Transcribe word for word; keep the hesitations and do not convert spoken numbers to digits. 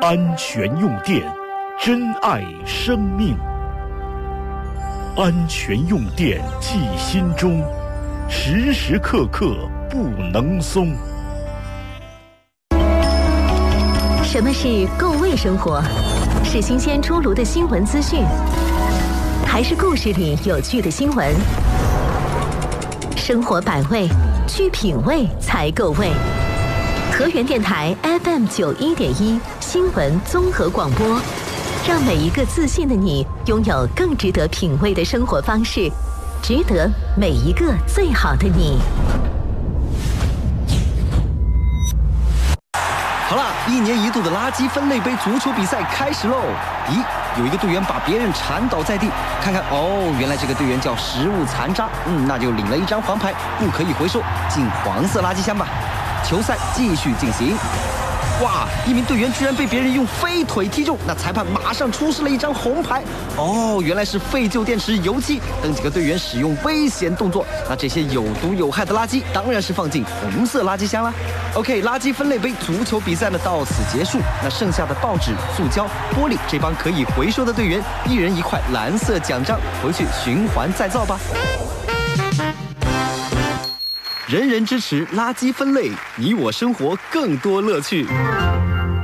安全用电，珍爱生命。安全用电记心中，时时刻刻不能松。 什么是够味生活？是新鲜出炉的新闻资讯，还是故事里有趣的新闻？生活百味，去品味才够味。河源电台 F M 九一点一新闻综合广播，让每一个自信的你拥有更值得品味的生活方式，值得每一个最好的你。 好啦，一年一度的垃圾分类杯足球比赛开始喽！咦，有一个队员把别人缠倒在地，看看哦，原来这个队员叫食物残渣，嗯，那就领了一张黄牌，不可以回收，进黄色垃圾箱吧。球赛继续进行。哇！一名队员居然被别人用飞腿踢中，那裁判马上出示了一张红牌。哦，原来是废旧电池、油漆等几个队员使用危险动作。那这些有毒有害的垃圾当然是放进红色垃圾箱啦。OK， 垃圾分类杯足球比赛呢到此结束。那剩下的报纸、塑胶、玻璃，这帮可以回收的队员，一人一块蓝色奖章，回去循环再造吧。人人支持垃圾分类，你我生活更多乐趣。